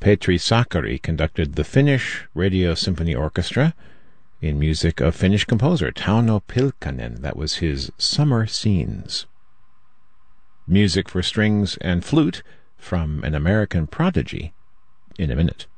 Petri Sakari conducted the Finnish Radio Symphony Orchestra in music of Finnish composer Tauno Pilkkanen. That was his Summer Scenes. Music for strings and flute from an American prodigy in a minute.